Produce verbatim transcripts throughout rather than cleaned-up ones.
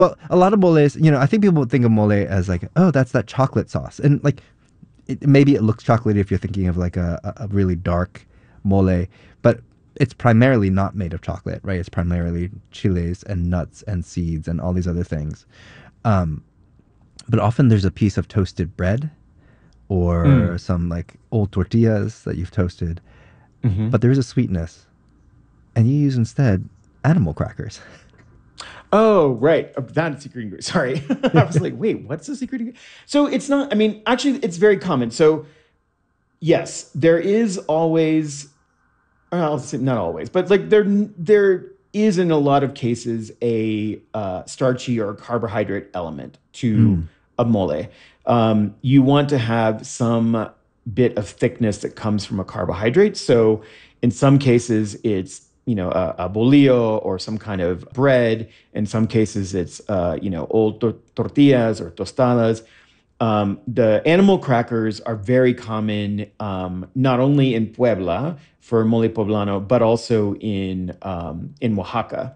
Well, a lot of moles, you know, I think people think of mole as like, oh, that's that chocolate sauce. And like, it, maybe it looks chocolatey if you're thinking of like a, a really dark mole, but it's primarily not made of chocolate, right? It's primarily chiles and nuts and seeds and all these other things. Um, but often there's a piece of toasted bread or Mm. some like old tortillas that you've toasted, Hmm. but there is a sweetness. And you use instead animal crackers. Oh, right. Uh, That's secret ingredient. Sorry. I was like, wait, what's the secret ingredient? So it's not, I mean, actually, it's very common. So, yes, there is always, well, I'll say not always, but like there, there is in a lot of cases a uh, starchy or carbohydrate element to Mm. a mole. Um, you want to have some bit of thickness that comes from a carbohydrate. So in some cases, it's you know a, a bolillo or some kind of bread. In some cases, it's uh, you know old tor- tortillas or tostadas. Um, the animal crackers are very common, um, not only in Puebla for mole poblano, but also in um, in Oaxaca.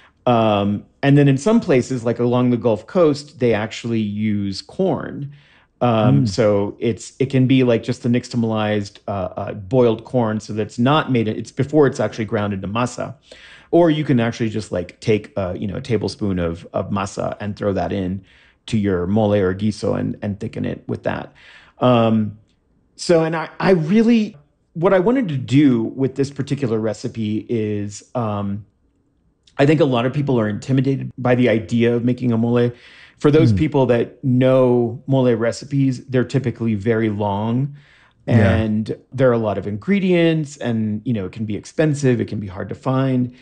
Um, and then in some places, like along the Gulf Coast, they actually use corn. Um, Mm. so it's it can be like just the nixtamalized uh, uh, boiled corn, so that's not made. It's before it's actually ground into masa, or you can actually just like take a, you know a tablespoon of of masa and throw that in to your mole or guiso and and thicken it with that. Um, so and I I really what I wanted to do with this particular recipe is um, I think a lot of people are intimidated by the idea of making a mole. For those Mm. people that know mole recipes, they're typically very long Yeah. and there are a lot of ingredients and you know it can be expensive, it can be hard to find.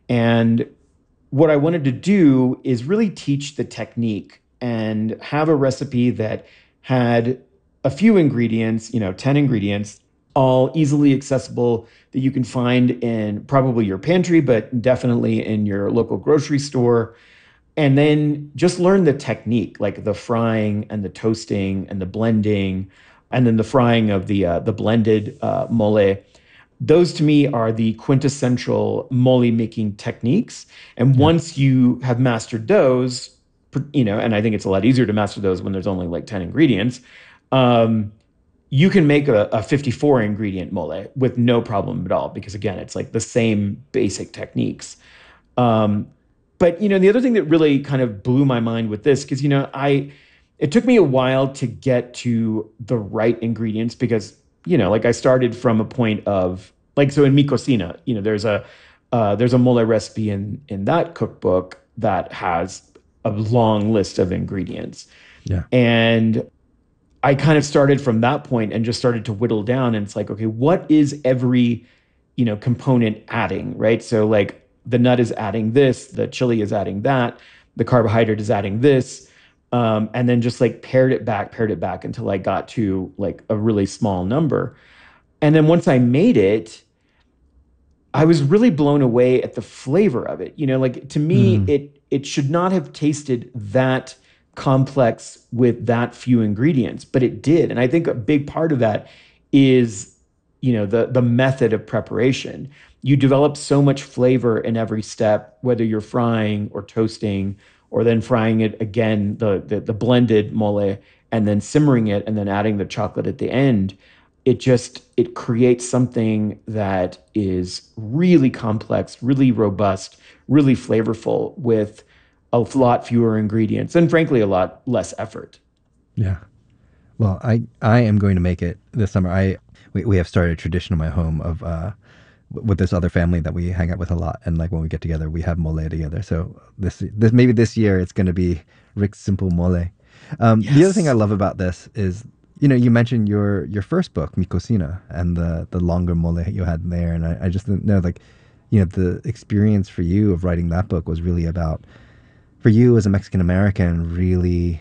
And what I wanted to do is really teach the technique and have a recipe that had a few ingredients, you know, ten ingredients, all easily accessible that you can find in probably your pantry, but definitely in your local grocery store. And then just learn the technique, like the frying and the toasting and the blending, and then the frying of the uh, the blended uh, mole. Those to me are the quintessential mole making techniques. And Yeah. once you have mastered those, you know, and I think it's a lot easier to master those when there's only like ten ingredients, um, you can make a, a fifty-four ingredient mole with no problem at all. Because again, it's like the same basic techniques. Um, but you know, the other thing that really kind of blew my mind with this, because you know, I it took me a while to get to the right ingredients because you know, like I started from a point of like so in Mi Cocina, you know, there's a uh, there's a mole recipe in in that cookbook that has a long list of ingredients, Yeah. and I kind of started from that point and just started to whittle down. And it's like, okay, what is every, you know, component adding, right? So like the nut is adding this, the chili is adding that, the carbohydrate is adding this. Um, and then just like paired it back, paired it back until I got to like a really small number. And then once I made it, I was really blown away at the flavor of it. You know, like to me, Mm. it it should not have tasted that complex with that few ingredients, but it did. And I think a big part of that is, you know, the the method of preparation. You develop so much flavor in every step, whether you're frying or toasting, or then frying it again, the the, the blended mole, and then simmering it, and then adding the chocolate at the end. It just it creates something that is really complex, really robust, really flavorful with a lot fewer ingredients and frankly a lot less effort. Yeah. Well, I I am going to make it this summer. I we, we have started a tradition in my home of uh w- with this other family that we hang out with a lot, and like when we get together, we have mole together. So this this maybe this year it's going to be Rick's Simple Mole. Um, the other thing I Yes. love about this is, you know, you mentioned your your first book, Mi Cocina, and the the longer mole you had there, and I, I just didn't know, like, you know, the experience for you of writing that book was really about, for you as a Mexican American, really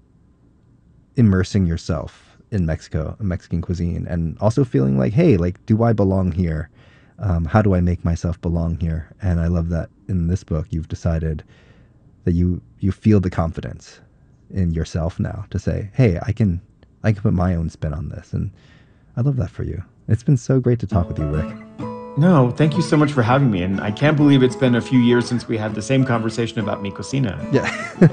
immersing yourself in Mexico, Mexican cuisine, and also feeling like, hey, like, do I belong here? Um, how do I make myself belong here? And I love that in this book you've decided that you you feel the confidence in yourself now to say, hey, I can I can put my own spin on this, and I love that for you. It's been so great to talk with you, Rick. No, thank you so much for having me. And I can't believe it's been a few years since we had the same conversation about mi cocina. Yeah.